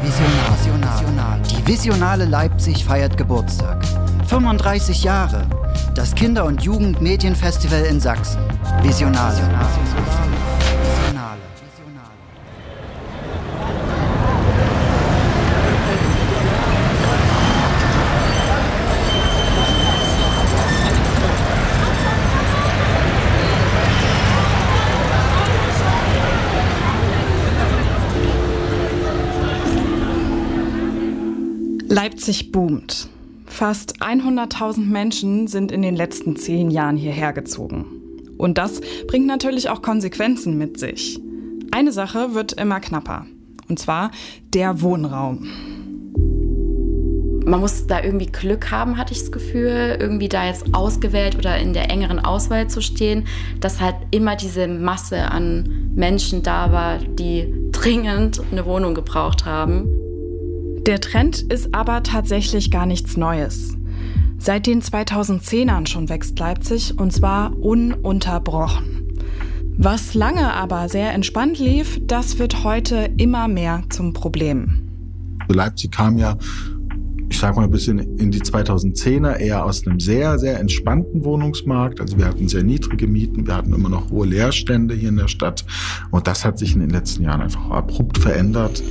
Visionar. Die Visionale Leipzig feiert Geburtstag. 35 Jahre. Das Kinder- und Jugendmedienfestival in Sachsen. Visionale. Leipzig boomt. Fast 100.000 Menschen sind in den letzten 10 Jahren hierher gezogen. Und das bringt natürlich auch Konsequenzen mit sich. Eine Sache wird immer knapper. Und zwar der Wohnraum. Man muss da irgendwie Glück haben, hatte ich das Gefühl, irgendwie da jetzt ausgewählt oder in der engeren Auswahl zu stehen, dass halt immer diese Masse an Menschen da war, die dringend eine Wohnung gebraucht haben. Der Trend ist aber tatsächlich gar nichts Neues. Seit den 2010ern schon wächst Leipzig, und zwar ununterbrochen. Was lange aber sehr entspannt lief, das wird heute immer mehr zum Problem. Leipzig kam ja, ich sag mal, ein bisschen in die 2010er eher aus einem sehr, sehr entspannten Wohnungsmarkt. Also wir hatten sehr niedrige Mieten, wir hatten immer noch hohe Leerstände hier in der Stadt. Und das hat sich in den letzten Jahren einfach abrupt verändert.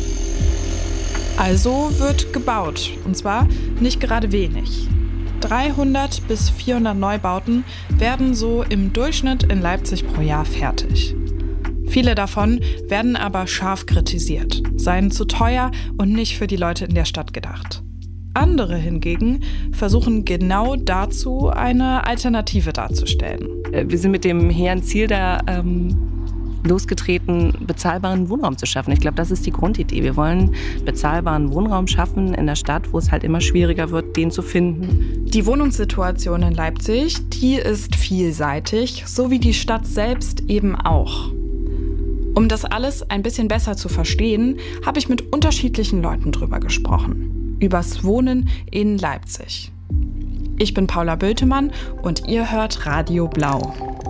Also wird gebaut, und zwar nicht gerade wenig. 300 bis 400 Neubauten werden so im Durchschnitt in Leipzig pro Jahr fertig. Viele davon werden aber scharf kritisiert, seien zu teuer und nicht für die Leute in der Stadt gedacht. Andere hingegen versuchen genau dazu eine Alternative darzustellen. Wir sind mit dem hehren Ziel da losgetreten, bezahlbaren Wohnraum zu schaffen. Ich glaube, das ist die Grundidee. Wir wollen bezahlbaren Wohnraum schaffen in der Stadt, wo es halt immer schwieriger wird, den zu finden. Die Wohnungssituation in Leipzig, die ist vielseitig, so wie die Stadt selbst eben auch. Um das alles ein bisschen besser zu verstehen, habe ich mit unterschiedlichen Leuten drüber gesprochen. Übers Wohnen in Leipzig. Ich bin Paula Bültemann und ihr hört Radio Blau.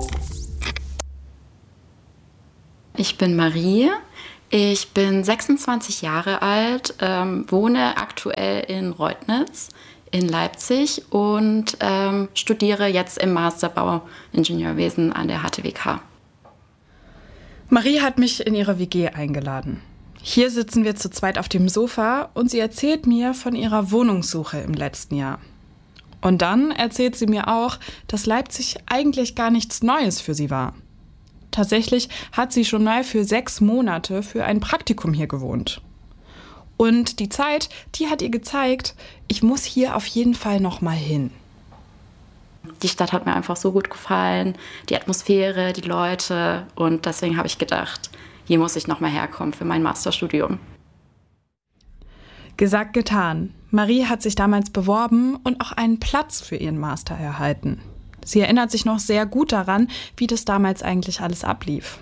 Ich bin Marie, ich bin 26 Jahre alt, wohne aktuell in Reutnitz in Leipzig und studiere jetzt im Master Bauingenieurwesen an der HTWK. Marie hat mich in ihre WG eingeladen. Hier sitzen wir zu zweit auf dem Sofa und sie erzählt mir von ihrer Wohnungssuche im letzten Jahr. Und dann erzählt sie mir auch, dass Leipzig eigentlich gar nichts Neues für sie war. Tatsächlich hat sie schon mal für 6 Monate für ein Praktikum hier gewohnt. Und die Zeit, die hat ihr gezeigt, ich muss hier auf jeden Fall noch mal hin. Die Stadt hat mir einfach so gut gefallen, die Atmosphäre, die Leute. Und deswegen habe ich gedacht, hier muss ich noch mal herkommen für mein Masterstudium. Gesagt, getan. Marie hat sich damals beworben und auch einen Platz für ihren Master erhalten. Sie erinnert sich noch sehr gut daran, wie das damals eigentlich alles ablief.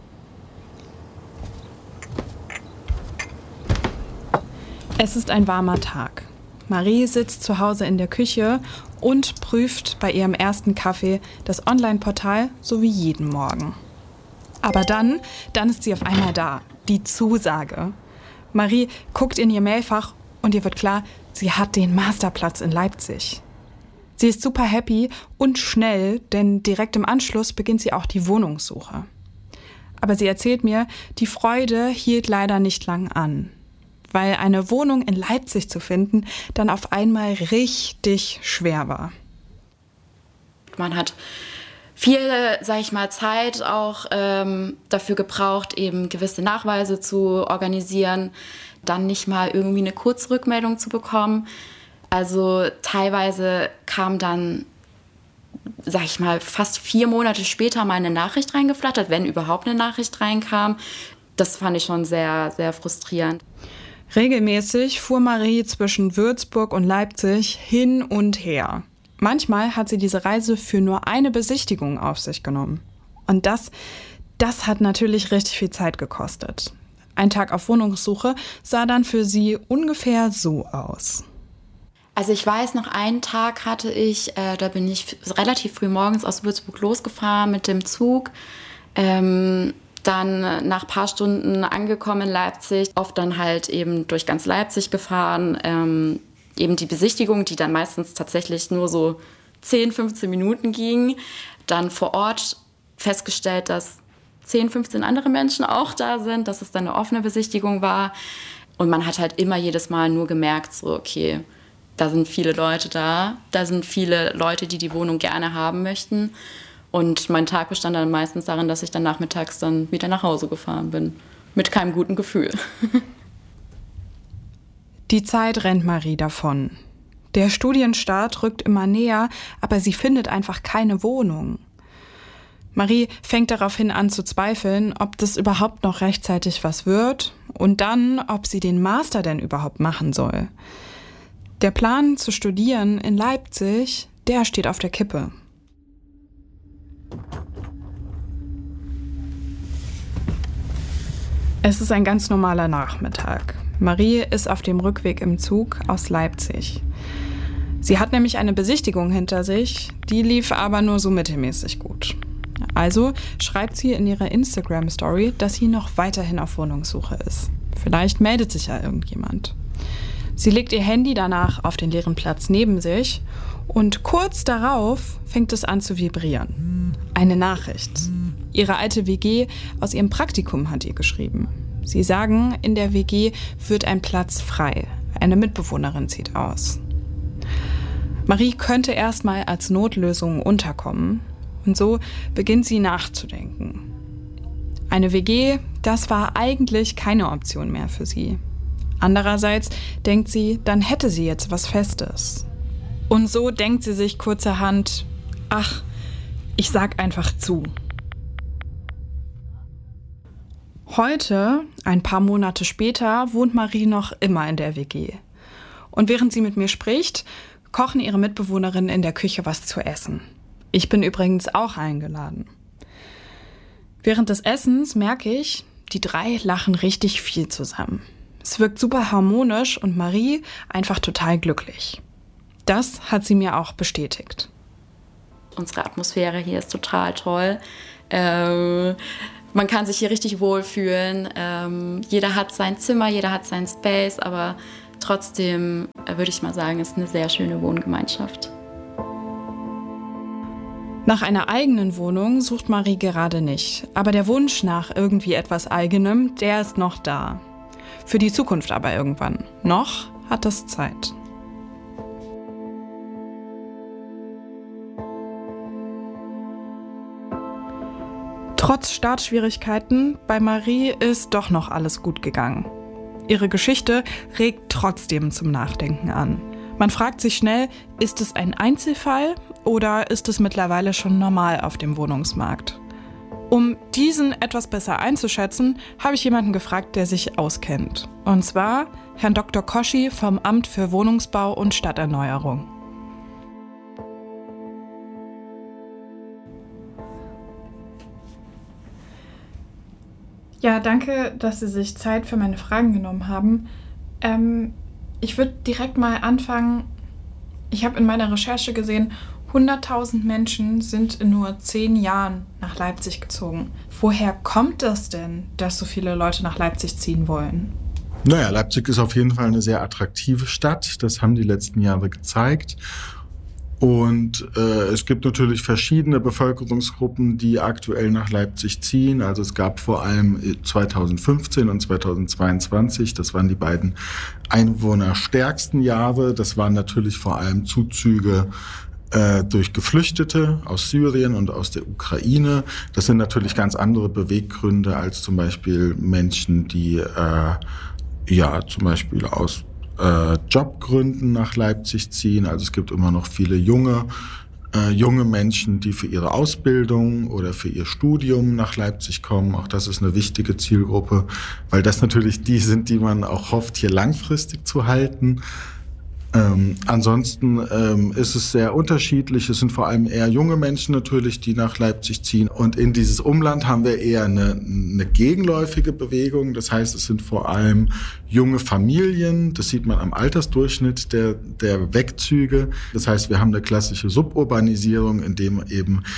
Es ist ein warmer Tag. Marie sitzt zu Hause in der Küche und prüft bei ihrem ersten Kaffee das Online-Portal, so wie jeden Morgen. Aber dann ist sie auf einmal da, die Zusage. Marie guckt in ihr Mailfach und ihr wird klar, sie hat den Masterplatz in Leipzig. Sie ist super happy und schnell, denn direkt im Anschluss beginnt sie auch die Wohnungssuche. Aber sie erzählt mir, die Freude hielt leider nicht lang an, weil eine Wohnung in Leipzig zu finden dann auf einmal richtig schwer war. Man hat viel, sag ich mal, Zeit auch dafür gebraucht, eben gewisse Nachweise zu organisieren, dann nicht mal irgendwie eine Kurzrückmeldung zu bekommen. Also teilweise kam dann, sag ich mal, fast 4 Monate später mal eine Nachricht reingeflattert, wenn überhaupt eine Nachricht reinkam. Das fand ich schon sehr, sehr frustrierend. Regelmäßig fuhr Marie zwischen Würzburg und Leipzig hin und her. Manchmal hat sie diese Reise für nur eine Besichtigung auf sich genommen. Und das hat natürlich richtig viel Zeit gekostet. Ein Tag auf Wohnungssuche sah dann für sie ungefähr so aus. Also ich weiß, noch einen Tag hatte ich, da bin ich relativ früh morgens aus Würzburg losgefahren mit dem Zug. Dann nach ein paar Stunden angekommen in Leipzig, oft dann halt eben durch ganz Leipzig gefahren. Eben die Besichtigung, die dann meistens tatsächlich nur so 10, 15 Minuten ging. Dann vor Ort festgestellt, dass 10, 15 andere Menschen auch da sind, dass es dann eine offene Besichtigung war. Und man hat halt immer jedes Mal nur gemerkt, so okay, da sind viele Leute da sind viele Leute, die die Wohnung gerne haben möchten. Und mein Tag bestand dann meistens darin, dass ich dann nachmittags dann wieder nach Hause gefahren bin. Mit keinem guten Gefühl. Die Zeit rennt Marie davon. Der Studienstart rückt immer näher, aber sie findet einfach keine Wohnung. Marie fängt daraufhin an zu zweifeln, ob das überhaupt noch rechtzeitig was wird und dann, ob sie den Master denn überhaupt machen soll. Der Plan zu studieren in Leipzig, der steht auf der Kippe. Es ist ein ganz normaler Nachmittag. Marie ist auf dem Rückweg im Zug aus Leipzig. Sie hat nämlich eine Besichtigung hinter sich, die lief aber nur so mittelmäßig gut. Also schreibt sie in ihrer Instagram-Story, dass sie noch weiterhin auf Wohnungssuche ist. Vielleicht meldet sich ja irgendjemand. Sie legt ihr Handy danach auf den leeren Platz neben sich und kurz darauf fängt es an zu vibrieren. Eine Nachricht. Ihre alte WG aus ihrem Praktikum hat ihr geschrieben. Sie sagen, in der WG wird ein Platz frei. Eine Mitbewohnerin zieht aus. Marie könnte erstmal als Notlösung unterkommen. Und so beginnt sie nachzudenken. Eine WG, das war eigentlich keine Option mehr für sie. Andererseits denkt sie, dann hätte sie jetzt was Festes. Und so denkt sie sich kurzerhand, ach, ich sag einfach zu. Heute, ein paar Monate später, wohnt Marie noch immer in der WG. Und während sie mit mir spricht, kochen ihre Mitbewohnerinnen in der Küche was zu essen. Ich bin übrigens auch eingeladen. Während des Essens merke ich, die drei lachen richtig viel zusammen. Es wirkt super harmonisch und Marie einfach total glücklich. Das hat sie mir auch bestätigt. Unsere Atmosphäre hier ist total toll. Man kann sich hier richtig wohlfühlen. Jeder hat sein Zimmer, jeder hat seinen Space, aber trotzdem würde ich mal sagen, ist eine sehr schöne Wohngemeinschaft. Nach einer eigenen Wohnung sucht Marie gerade nicht. Aber der Wunsch nach irgendwie etwas Eigenem, der ist noch da. Für die Zukunft aber irgendwann. Noch hat es Zeit. Trotz Startschwierigkeiten, bei Marie ist doch noch alles gut gegangen. Ihre Geschichte regt trotzdem zum Nachdenken an. Man fragt sich schnell, ist es ein Einzelfall oder ist es mittlerweile schon normal auf dem Wohnungsmarkt? Um diesen etwas besser einzuschätzen, habe ich jemanden gefragt, der sich auskennt. Und zwar Herrn Dr. Koschi vom Amt für Wohnungsbau und Stadterneuerung. Ja, danke, dass Sie sich Zeit für meine Fragen genommen haben. Ich würde direkt mal anfangen. Ich habe in meiner Recherche gesehen, 100.000 Menschen sind in nur 10 Jahren nach Leipzig gezogen. Woher kommt das denn, dass so viele Leute nach Leipzig ziehen wollen? Naja, Leipzig ist auf jeden Fall eine sehr attraktive Stadt. Das haben die letzten Jahre gezeigt. Und es gibt natürlich verschiedene Bevölkerungsgruppen, die aktuell nach Leipzig ziehen. Also es gab vor allem 2015 und 2022, das waren die beiden einwohnerstärksten Jahre. Das waren natürlich vor allem Zuzüge durch Geflüchtete aus Syrien und aus der Ukraine. Das sind natürlich ganz andere Beweggründe als zum Beispiel Menschen, die zum Beispiel aus Jobgründen nach Leipzig ziehen. Also es gibt immer noch viele junge Menschen, die für ihre Ausbildung oder für ihr Studium nach Leipzig kommen. Auch das ist eine wichtige Zielgruppe, weil das natürlich die sind, die man auch hofft, hier langfristig zu halten. Ansonsten ist es sehr unterschiedlich. Es sind vor allem eher junge Menschen natürlich, die nach Leipzig ziehen. Und in dieses Umland haben wir eher eine gegenläufige Bewegung. Das heißt, es sind vor allem junge Familien. Das sieht man am Altersdurchschnitt der Wegzüge. Das heißt, wir haben eine klassische Suburbanisierung, in dem eben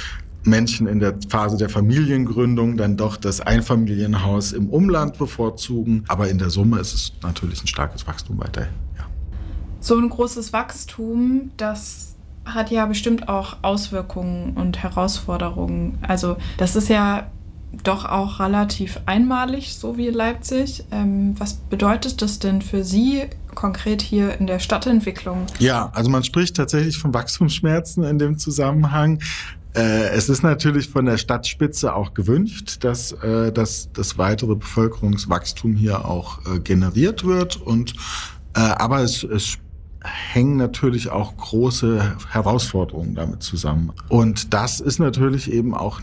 Menschen in der Phase der Familiengründung dann doch das Einfamilienhaus im Umland bevorzugen. Aber in der Summe ist es natürlich ein starkes Wachstum weiterhin. Ja. So ein großes Wachstum, das hat ja bestimmt auch Auswirkungen und Herausforderungen. Also das ist ja doch auch relativ einmalig, so wie in Leipzig. Was bedeutet das denn für Sie konkret hier in der Stadtentwicklung? Ja, also man spricht tatsächlich von Wachstumsschmerzen in dem Zusammenhang. Es ist natürlich von der Stadtspitze auch gewünscht, dass das weitere Bevölkerungswachstum hier auch generiert wird. Aber es hängen natürlich auch große Herausforderungen damit zusammen. Und das ist natürlich eben auch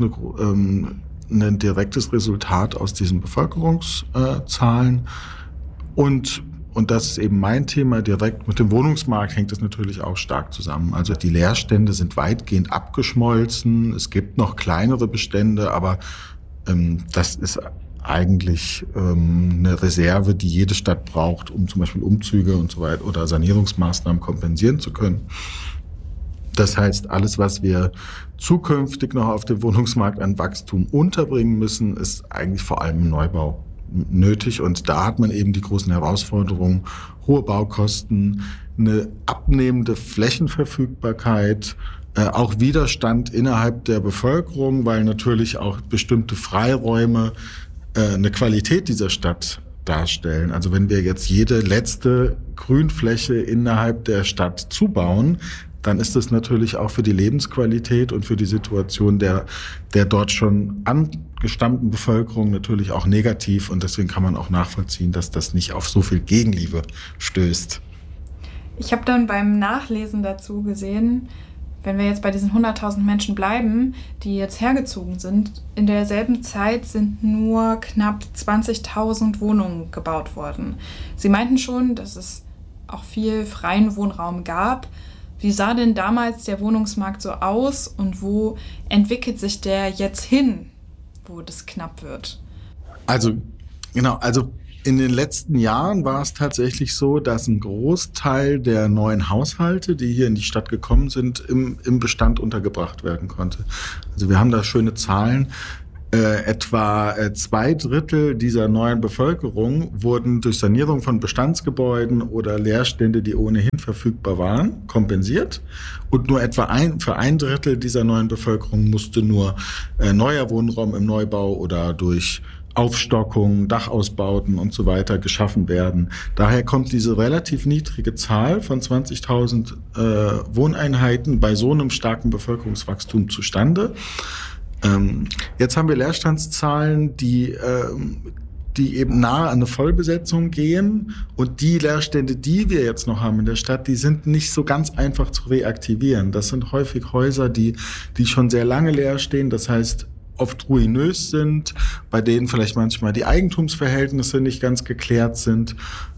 ein direktes Resultat aus diesen Bevölkerungszahlen. Und das ist eben mein Thema, direkt mit dem Wohnungsmarkt hängt das natürlich auch stark zusammen. Also die Leerstände sind weitgehend abgeschmolzen. Es gibt noch kleinere Bestände, aber das ist eigentlich eine Reserve, die jede Stadt braucht, um zum Beispiel Umzüge und so weiter oder Sanierungsmaßnahmen kompensieren zu können. Das heißt, alles, was wir zukünftig noch auf dem Wohnungsmarkt an Wachstum unterbringen müssen, ist eigentlich vor allem im Neubau nötig. Und da hat man eben die großen Herausforderungen, hohe Baukosten, eine abnehmende Flächenverfügbarkeit, auch Widerstand innerhalb der Bevölkerung, weil natürlich auch bestimmte Freiräume eine Qualität dieser Stadt darstellen. Also wenn wir jetzt jede letzte Grünfläche innerhalb der Stadt zubauen, dann ist das natürlich auch für die Lebensqualität und für die Situation der dort schon angestammten Bevölkerung natürlich auch negativ. Und deswegen kann man auch nachvollziehen, dass das nicht auf so viel Gegenliebe stößt. Ich habe dann beim Nachlesen dazu gesehen, wenn wir jetzt bei diesen 100.000 Menschen bleiben, die jetzt hergezogen sind, in derselben Zeit sind nur knapp 20.000 Wohnungen gebaut worden. Sie meinten schon, dass es auch viel freien Wohnraum gab. Wie sah denn damals der Wohnungsmarkt so aus und wo entwickelt sich der jetzt hin, wo das knapp wird? Also in den letzten Jahren war es tatsächlich so, dass ein Großteil der neuen Haushalte, die hier in die Stadt gekommen sind, im Bestand untergebracht werden konnte. Also wir haben da schöne Zahlen. Etwa 2/3 dieser neuen Bevölkerung wurden durch Sanierung von Bestandsgebäuden oder Leerstände, die ohnehin verfügbar waren, kompensiert. Und nur etwa für 1/3 dieser neuen Bevölkerung musste nur neuer Wohnraum im Neubau oder durch Aufstockung, Dachausbauten und so weiter geschaffen werden. Daher kommt diese relativ niedrige Zahl von 20.000 Wohneinheiten bei so einem starken Bevölkerungswachstum zustande. Jetzt haben wir Leerstandszahlen, die eben nahe an eine Vollbesetzung gehen. Und die Leerstände, die wir jetzt noch haben in der Stadt, die sind nicht so ganz einfach zu reaktivieren. Das sind häufig Häuser, die schon sehr lange leer stehen. Das heißt, oft ruinös sind, bei denen vielleicht manchmal die Eigentumsverhältnisse nicht ganz geklärt sind.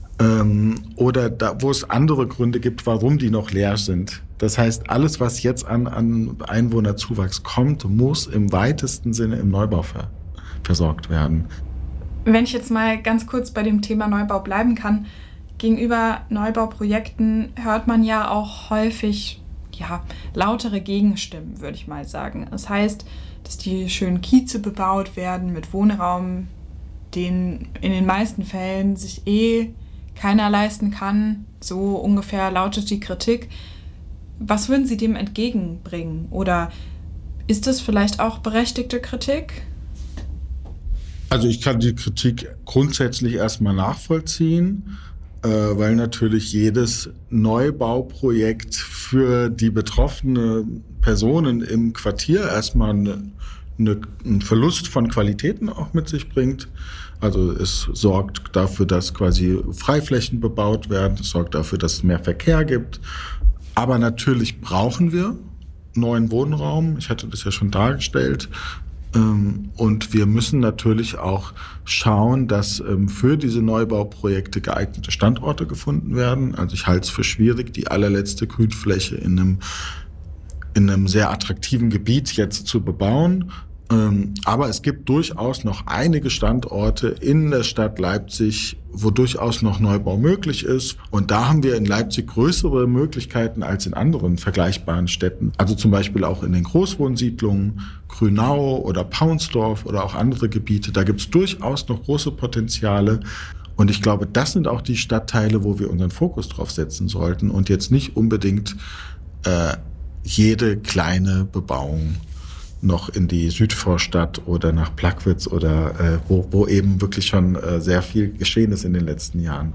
Oder da, wo es andere Gründe gibt, warum die noch leer sind. Das heißt, alles, was jetzt an Einwohnerzuwachs kommt, muss im weitesten Sinne im Neubau versorgt werden. Wenn ich jetzt mal ganz kurz bei dem Thema Neubau bleiben kann, gegenüber Neubauprojekten hört man ja auch häufig lautere Gegenstimmen, würde ich mal sagen. Das heißt, dass die schönen Kieze bebaut werden mit Wohnraum, den in den meisten Fällen sich keiner leisten kann. So ungefähr lautet die Kritik. Was würden Sie dem entgegenbringen? Oder ist das vielleicht auch berechtigte Kritik? Also ich kann die Kritik grundsätzlich erstmal nachvollziehen, weil natürlich jedes Neubauprojekt für die betroffenen Personen im Quartier erstmal einen Verlust von Qualitäten auch mit sich bringt. Also es sorgt dafür, dass quasi Freiflächen bebaut werden, es sorgt dafür, dass es mehr Verkehr gibt. Aber natürlich brauchen wir neuen Wohnraum. Ich hatte das ja schon dargestellt. Und wir müssen natürlich auch schauen, dass für diese Neubauprojekte geeignete Standorte gefunden werden. Also ich halte es für schwierig, die allerletzte Grünfläche in einem sehr attraktiven Gebiet jetzt zu bebauen. Aber es gibt durchaus noch einige Standorte in der Stadt Leipzig, wo durchaus noch Neubau möglich ist. Und da haben wir in Leipzig größere Möglichkeiten als in anderen vergleichbaren Städten. Also zum Beispiel auch in den Großwohnsiedlungen, Grünau oder Paunsdorf oder auch andere Gebiete. Da gibt es durchaus noch große Potenziale. Und ich glaube, das sind auch die Stadtteile, wo wir unseren Fokus drauf setzen sollten und jetzt nicht unbedingt jede kleine Bebauung noch in die Südvorstadt oder nach Plagwitz oder wo eben wirklich schon sehr viel geschehen ist in den letzten Jahren.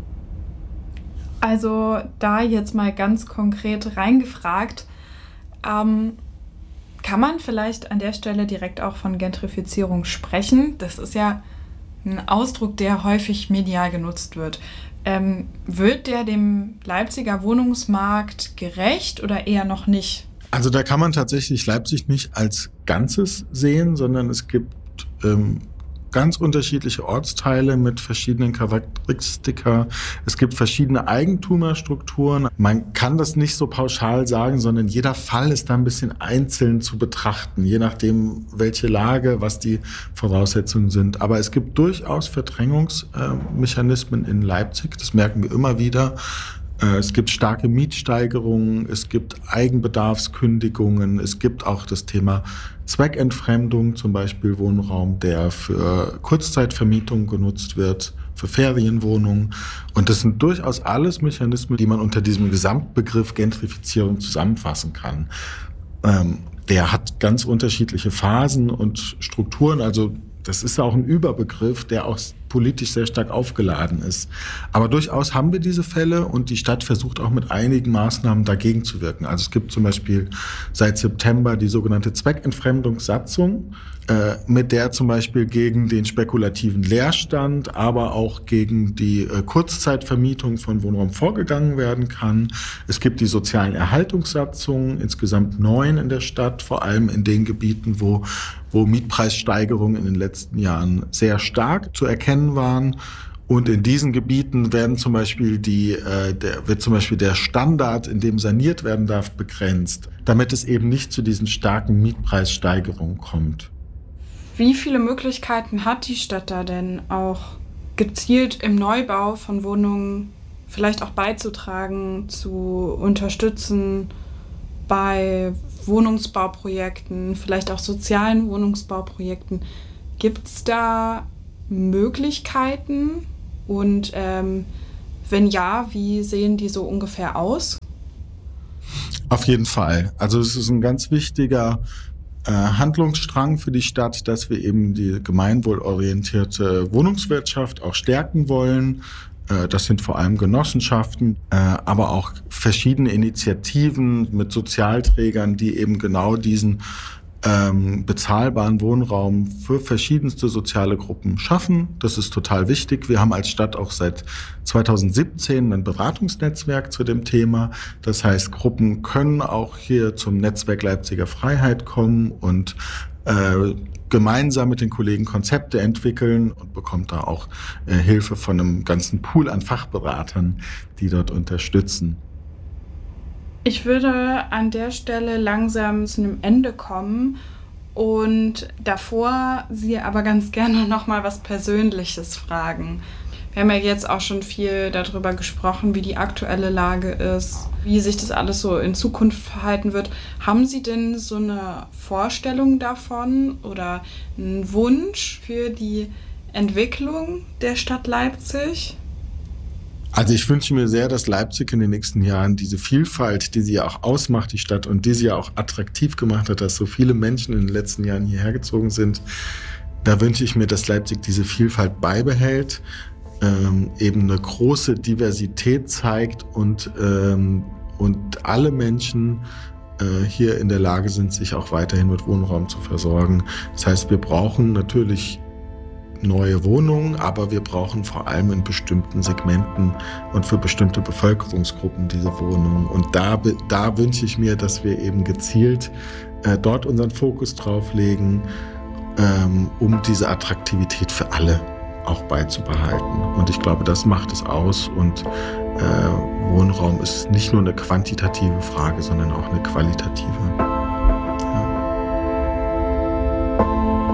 Also da jetzt mal ganz konkret reingefragt, kann man vielleicht an der Stelle direkt auch von Gentrifizierung sprechen? Das ist ja ein Ausdruck, der häufig medial genutzt wird. Wird der dem Leipziger Wohnungsmarkt gerecht oder eher noch nicht? Also da kann man tatsächlich Leipzig nicht als Ganzes sehen, sondern es gibt ganz unterschiedliche Ortsteile mit verschiedenen Charakteristika. Es gibt verschiedene Eigentümerstrukturen. Man kann das nicht so pauschal sagen, sondern jeder Fall ist da ein bisschen einzeln zu betrachten, je nachdem, welche Lage, was die Voraussetzungen sind. Aber es gibt durchaus Verdrängungsmechanismen in Leipzig. Das merken wir immer wieder. Es gibt starke Mietsteigerungen, es gibt Eigenbedarfskündigungen, es gibt auch das Thema Zweckentfremdung, zum Beispiel Wohnraum, der für Kurzzeitvermietung genutzt wird, für Ferienwohnungen. Und das sind durchaus alles Mechanismen, die man unter diesem Gesamtbegriff Gentrifizierung zusammenfassen kann. Der hat ganz unterschiedliche Phasen und Strukturen, also das ist auch ein Überbegriff, der auch politisch sehr stark aufgeladen ist. Aber durchaus haben wir diese Fälle und die Stadt versucht auch mit einigen Maßnahmen dagegen zu wirken. Also es gibt zum Beispiel seit September die sogenannte Zweckentfremdungssatzung, mit der zum Beispiel gegen den spekulativen Leerstand, aber auch gegen die Kurzzeitvermietung von Wohnraum vorgegangen werden kann. Es gibt die sozialen Erhaltungssatzungen, insgesamt 9 in der Stadt, vor allem in den Gebieten, wo Mietpreissteigerungen in den letzten Jahren sehr stark zu erkennen waren. Und in diesen Gebieten werden zum Beispiel wird zum Beispiel der Standard, in dem saniert werden darf, begrenzt, damit es eben nicht zu diesen starken Mietpreissteigerungen kommt. Wie viele Möglichkeiten hat die Stadt da denn auch gezielt im Neubau von Wohnungen vielleicht auch beizutragen, zu unterstützen bei Wohnungsbauprojekten, vielleicht auch sozialen Wohnungsbauprojekten? Gibt es da Möglichkeiten? Und wenn ja, wie sehen die so ungefähr aus? Auf jeden Fall. Also es ist ein ganz wichtiger Handlungsstrang für die Stadt, dass wir eben die gemeinwohlorientierte Wohnungswirtschaft auch stärken wollen. Das sind vor allem Genossenschaften, aber auch verschiedene Initiativen mit Sozialträgern, die eben genau diesen bezahlbaren Wohnraum für verschiedenste soziale Gruppen schaffen. Das ist total wichtig. Wir haben als Stadt auch seit 2017 ein Beratungsnetzwerk zu dem Thema. Das heißt, Gruppen können auch hier zum Netzwerk Leipziger Freiheit kommen und gemeinsam mit den Kollegen Konzepte entwickeln und bekommt da auch Hilfe von einem ganzen Pool an Fachberatern, die dort unterstützen. Ich würde an der Stelle langsam zu einem Ende kommen und davor Sie aber ganz gerne noch mal was Persönliches fragen. Wir haben ja jetzt auch schon viel darüber gesprochen, wie die aktuelle Lage ist, wie sich das alles so in Zukunft verhalten wird. Haben Sie denn so eine Vorstellung davon oder einen Wunsch für die Entwicklung der Stadt Leipzig? Also ich wünsche mir sehr, dass Leipzig in den nächsten Jahren diese Vielfalt, die sie ja auch ausmacht, die Stadt, und die sie ja auch attraktiv gemacht hat, dass so viele Menschen in den letzten Jahren hierher gezogen sind, da wünsche ich mir, dass Leipzig diese Vielfalt beibehält, eben eine große Diversität zeigt und alle Menschen hier in der Lage sind, sich auch weiterhin mit Wohnraum zu versorgen. Das heißt, wir brauchen natürlich neue Wohnungen, aber wir brauchen vor allem in bestimmten Segmenten und für bestimmte Bevölkerungsgruppen diese Wohnungen. Und da wünsche ich mir, dass wir eben gezielt dort unseren Fokus drauf legen, um diese Attraktivität für alle auch beizubehalten. Und ich glaube, das macht es aus. Und Wohnraum ist nicht nur eine quantitative Frage, sondern auch eine qualitative. Ja.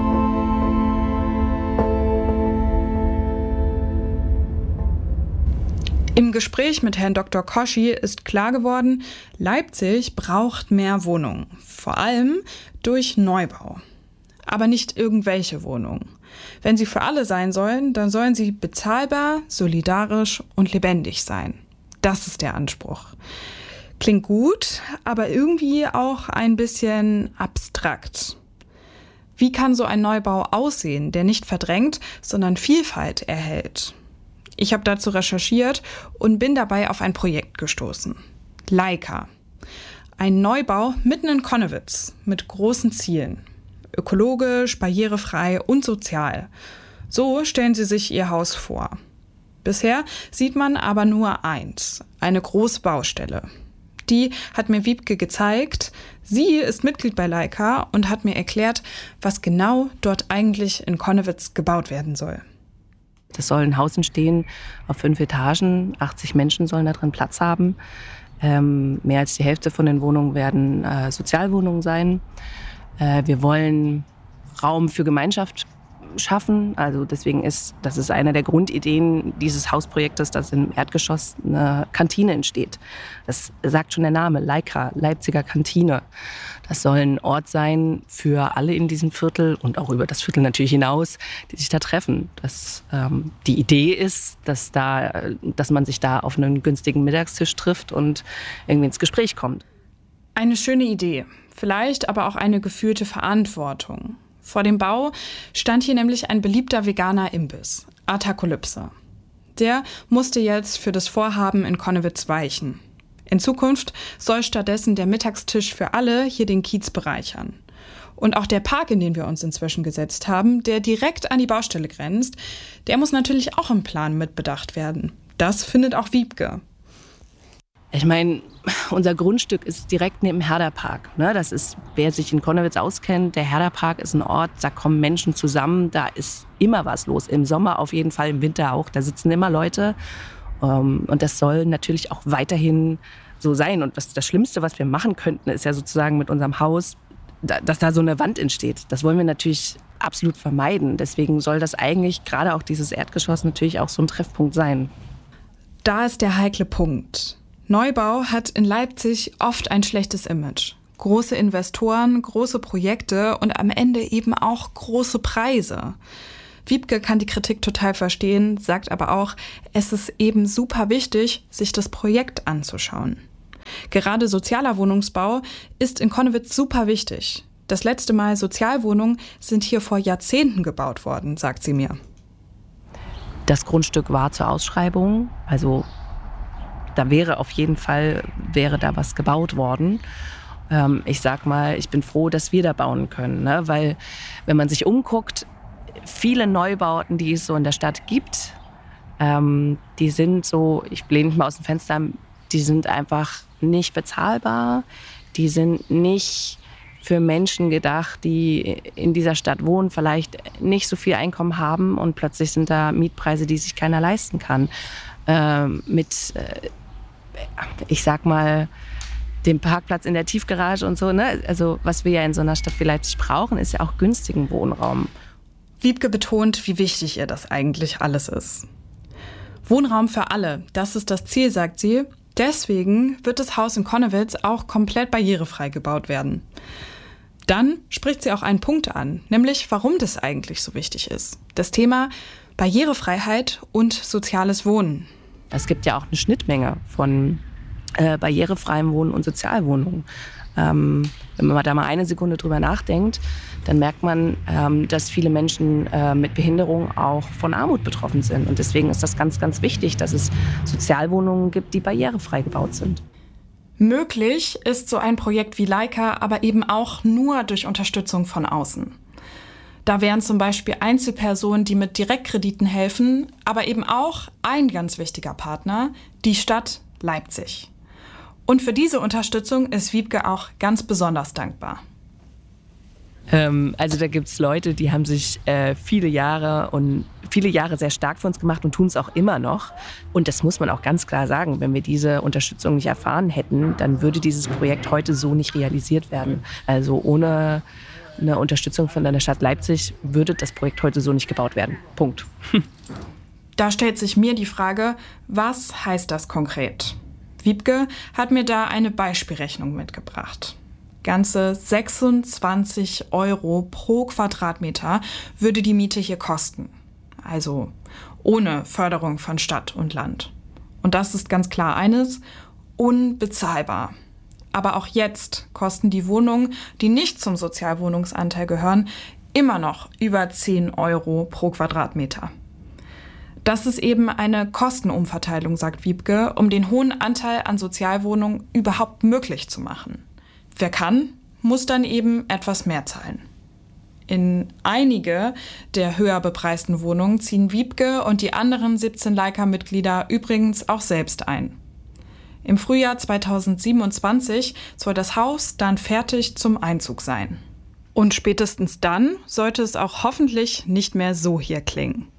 Gespräch mit Herrn Dr. Koschi ist klar geworden, Leipzig braucht mehr Wohnungen, vor allem durch Neubau. Aber nicht irgendwelche Wohnungen. Wenn sie für alle sein sollen, dann sollen sie bezahlbar, solidarisch und lebendig sein. Das ist der Anspruch. Klingt gut, aber irgendwie auch ein bisschen abstrakt. Wie kann so ein Neubau aussehen, der nicht verdrängt, sondern Vielfalt erhält? Ich habe dazu recherchiert und bin dabei auf ein Projekt gestoßen. Leica. Ein Neubau mitten in Connewitz mit großen Zielen. Ökologisch, barrierefrei und sozial. So stellen sie sich ihr Haus vor. Bisher sieht man aber nur eins, eine große Baustelle. Die hat mir Wiebke gezeigt. Sie ist Mitglied bei Leica und hat mir erklärt, was genau dort eigentlich in Connewitz gebaut werden soll. Das soll ein Haus entstehen auf 5 Etagen. 80 Menschen sollen da drin Platz haben. Mehr als die Hälfte von den Wohnungen werden Sozialwohnungen sein. Wir wollen Raum für Gemeinschaft schaffen. Also deswegen ist eine der Grundideen dieses Hausprojektes, dass im Erdgeschoss eine Kantine entsteht. Das sagt schon der Name, Leica, Leipziger Kantine. Das soll ein Ort sein für alle in diesem Viertel und auch über das Viertel natürlich hinaus, die sich da treffen. Die Idee ist, dass man sich da auf einen günstigen Mittagstisch trifft und irgendwie ins Gespräch kommt. Eine schöne Idee, vielleicht aber auch eine gefühlte Verantwortung. Vor dem Bau stand hier nämlich ein beliebter veganer Imbiss, Atakolypse. Der musste jetzt für das Vorhaben in Connewitz weichen. In Zukunft soll stattdessen der Mittagstisch für alle hier den Kiez bereichern. Und auch der Park, in den wir uns inzwischen gesetzt haben, der direkt an die Baustelle grenzt, der muss natürlich auch im Plan mitbedacht werden. Das findet auch Wiebke. Ich meine, unser Grundstück ist direkt neben dem Herder-Park. Das ist, wer sich in Connewitz auskennt, der Herder-Park ist ein Ort, da kommen Menschen zusammen, da ist immer was los. Im Sommer auf jeden Fall, im Winter auch, da sitzen immer Leute. Und das soll natürlich auch weiterhin so sein. Und das Schlimmste, was wir machen könnten, ist ja sozusagen mit unserem Haus, dass da so eine Wand entsteht. Das wollen wir natürlich absolut vermeiden. Deswegen soll das eigentlich, gerade auch dieses Erdgeschoss, natürlich auch so ein Treffpunkt sein. Da ist der heikle Punkt. Neubau hat in Leipzig oft ein schlechtes Image. Große Investoren, große Projekte und am Ende eben auch große Preise. Wiebke kann die Kritik total verstehen, sagt aber auch, es ist eben super wichtig, sich das Projekt anzuschauen. Gerade sozialer Wohnungsbau ist in Connewitz super wichtig. Das letzte Mal Sozialwohnungen sind hier vor Jahrzehnten gebaut worden, sagt sie mir. Das Grundstück war zur Ausschreibung, also da wäre auf jeden Fall da was gebaut worden. Ich sag mal, ich bin froh, dass wir da bauen können, ne? Weil wenn man sich umguckt, viele Neubauten, die es so in der Stadt gibt, die sind so, ich lehne mich mal aus dem Fenster, die sind einfach nicht bezahlbar, die sind nicht für Menschen gedacht, die in dieser Stadt wohnen, vielleicht nicht so viel Einkommen haben und plötzlich sind da Mietpreise, die sich keiner leisten kann. Ich sag mal, dem Parkplatz in der Tiefgarage und so, ne? Also was wir ja in so einer Stadt wie Leipzig brauchen, ist ja auch günstigen Wohnraum. Wiebke betont, wie wichtig ihr das eigentlich alles ist. Wohnraum für alle, das ist das Ziel, sagt sie. Deswegen wird das Haus in Connewitz auch komplett barrierefrei gebaut werden. Dann spricht sie auch einen Punkt an, nämlich warum das eigentlich so wichtig ist. Das Thema Barrierefreiheit und soziales Wohnen. Es gibt ja auch eine Schnittmenge von barrierefreiem Wohnen und Sozialwohnungen. Wenn man da mal eine Sekunde drüber nachdenkt, dann merkt man, dass viele Menschen mit Behinderung auch von Armut betroffen sind. Und deswegen ist das ganz, ganz wichtig, dass es Sozialwohnungen gibt, die barrierefrei gebaut sind. Möglich ist so ein Projekt wie Leica aber eben auch nur durch Unterstützung von außen. Da wären zum Beispiel Einzelpersonen, die mit Direktkrediten helfen, aber eben auch ein ganz wichtiger Partner, die Stadt Leipzig. Und für diese Unterstützung ist Wiebke auch ganz besonders dankbar. Also da gibt es Leute, die haben sich viele Jahre sehr stark für uns gemacht und tun es auch immer noch. Und das muss man auch ganz klar sagen, wenn wir diese Unterstützung nicht erfahren hätten, dann würde dieses Projekt heute so nicht realisiert werden. Also ohne eine Unterstützung von der Stadt Leipzig würde das Projekt heute so nicht gebaut werden. Punkt. Da stellt sich mir die Frage, was heißt das konkret? Wiebke hat mir da eine Beispielrechnung mitgebracht. Ganze 26 € pro Quadratmeter würde die Miete hier kosten. Also ohne Förderung von Stadt und Land. Und das ist ganz klar eines: unbezahlbar. Aber auch jetzt kosten die Wohnungen, die nicht zum Sozialwohnungsanteil gehören, immer noch über 10 € pro Quadratmeter. Das ist eben eine Kostenumverteilung, sagt Wiebke, um den hohen Anteil an Sozialwohnungen überhaupt möglich zu machen. Wer kann, muss dann eben etwas mehr zahlen. In einige der höher bepreisten Wohnungen ziehen Wiebke und die anderen 17 Leica-Mitglieder übrigens auch selbst ein. Im Frühjahr 2027 soll das Haus dann fertig zum Einzug sein. Und spätestens dann sollte es auch hoffentlich nicht mehr so hier klingen.